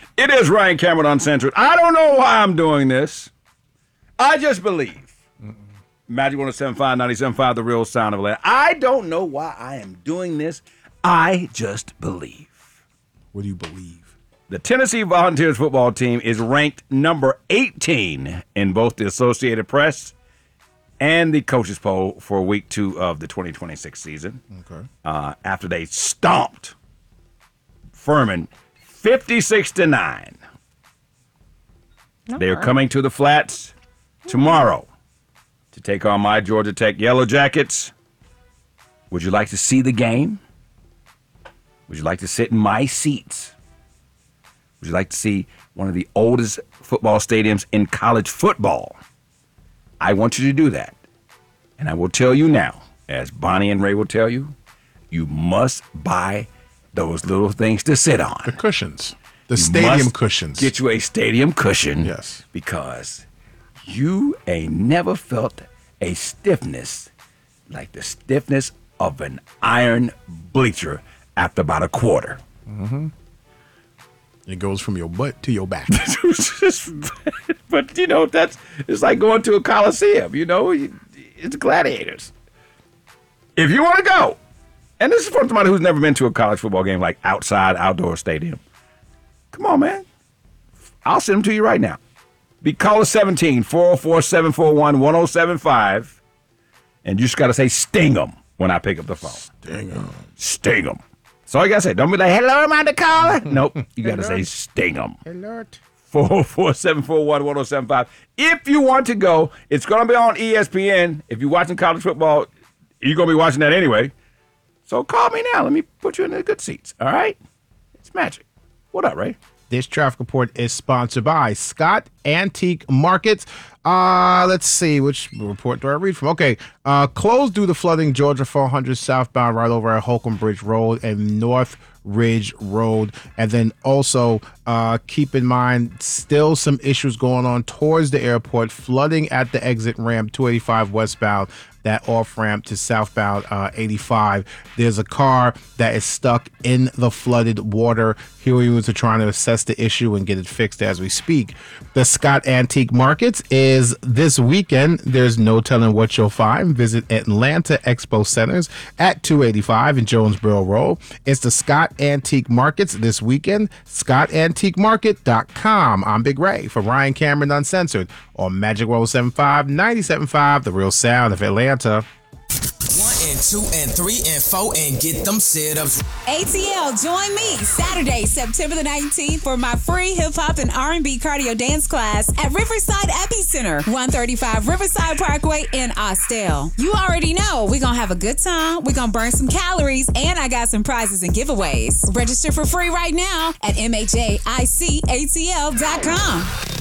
It is Ryan Cameron Uncensored. I don't know why I'm doing this. I just believe. Magic 107.5, 97.5, the real sound of Atlanta. I don't know why I am doing this. I just believe. What do you believe? The Tennessee Volunteers football team is ranked number 18 in both the Associated Press and the coaches poll for week 2 of the 2026 season. Okay. After they stomped Furman 56-9. They are coming to the Flats tomorrow to take on my Georgia Tech Yellow Jackets. Would you like to see the game? Would you like to sit in my seats? Would you like to see one of the oldest football stadiums in college football? I want you to do that. And I will tell you now, as Bonnie and Ray will tell you, you must buy those little things to sit on. The cushions. The stadium cushions. Get you a stadium cushion. Yes. Because you ain't never felt a stiffness like the stiffness of an iron bleacher after about a quarter. Mm-hmm. It goes from your butt to your back. But, it's like going to a coliseum, It's gladiators. If you want to go, and this is from somebody who's never been to a college football game, like outside, outdoor stadium. Come on, man. I'll send them to you right now. Call us 17-404-741-1075, and you just got to say sting them when I pick up the phone. Sting them. Sting them. That's all you got to say. Don't be like, hello, am I the caller? Nope. You got to say sting them. Alert. 404-741-1075. If you want to go, it's going to be on ESPN. If you're watching college football, you're going to be watching that anyway. So call me now. Let me put you in the good seats. All right? It's magic. What up, Ray? This traffic report is sponsored by Scott Antique Markets. Let's see, which report do I read from? Okay, closed due to flooding, Georgia 400 southbound right over at Holcomb Bridge Road and North Ridge Road. And then also keep in mind, still some issues going on towards the airport, flooding at the exit ramp 285 westbound, that off-ramp to southbound 85. There's a car that is stuck in the flooded water. Humans are trying to assess the issue and get it fixed as we speak. The Scott Antique Markets is this weekend. There's no telling what you'll find. Visit Atlanta Expo Centers at 285 in Jonesboro Road. It's the Scott Antique Markets this weekend. ScottAntiqueMarket.com. I'm Big Ray for Ryan Cameron Uncensored on Magic 107.5, 97.5, the real sound of Atlanta. 1 and 2 and 3 and 4 and get them sit-ups. ATL, join me Saturday, September the 19th for my free hip-hop and R&B cardio dance class at Riverside Epicenter, 135 Riverside Parkway in Austell. You already know we're going to have a good time, we're going to burn some calories, and I got some prizes and giveaways. Register for free right now at MHAICATL.com.